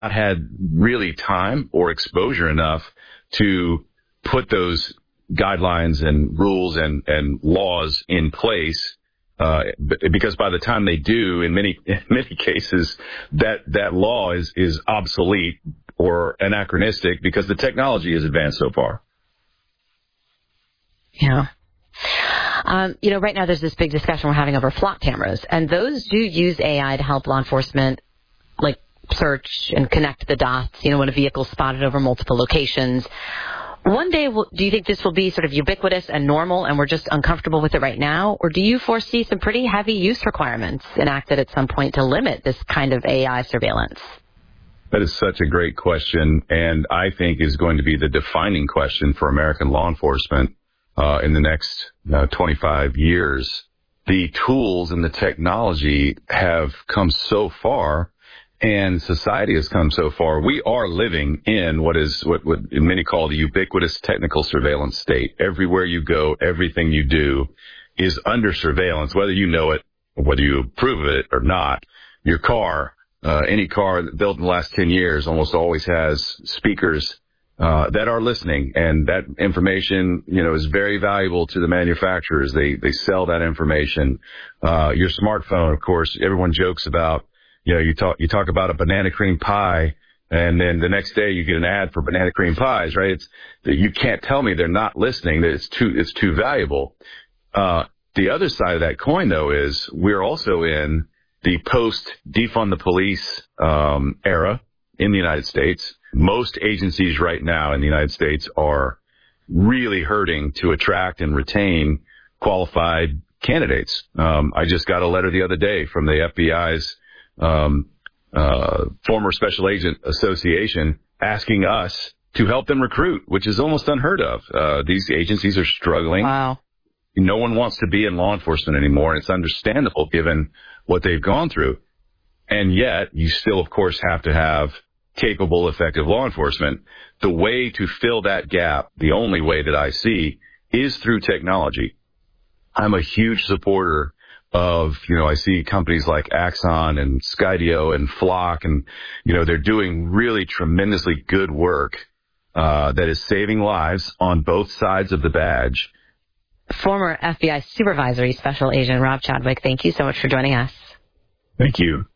not had really time or exposure enough to put those guidelines and rules and laws in place. Because by the time they do, in many cases, that law is obsolete or anachronistic because the technology has advanced so far. Yeah. Right now there's this big discussion we're having over flock cameras, and those do use AI to help law enforcement, like, search and connect the dots, when a vehicle's spotted over multiple locations. One day, do you think this will be sort of ubiquitous and normal and we're just uncomfortable with it right now? Or do you foresee some pretty heavy use requirements enacted at some point to limit this kind of AI surveillance? That is such a great question, and I think is going to be the defining question for American law enforcement in the next 25 years. The tools and the technology have come so far, and society has come so far. We are living in what many call the ubiquitous technical surveillance state. Everywhere you go, everything you do is under surveillance, whether you know it, or whether you approve of it or not. Your car, any car built in the last 10 years almost always has speakers that are listening, and that information, is very valuable to the manufacturers. They sell that information. Your smartphone, of course, everyone jokes about. You talk about a banana cream pie, and then the next day you get an ad for banana cream pies, right? You can't tell me they're not listening, that it's too valuable. The other side of that coin, though, is we're also in the post-defund the police era in the United States. Most agencies right now in the United States are really hurting to attract and retain qualified candidates. I just got a letter the other day from the FBI's former Special Agent Association asking us to help them recruit, which is almost unheard of. These agencies are struggling. Wow. No one wants to be in law enforcement anymore, and it's understandable given what they've gone through. And yet, you still, of course, have to have capable, effective law enforcement. The way to fill that gap, the only way that I see, is through technology. I'm a huge supporter of, I see companies like Axon and Skydio and Flock, and, they're doing really tremendously good work that is saving lives on both sides of the badge. Former FBI Supervisory Special Agent Rob Chadwick, thank you so much for joining us. Thank you.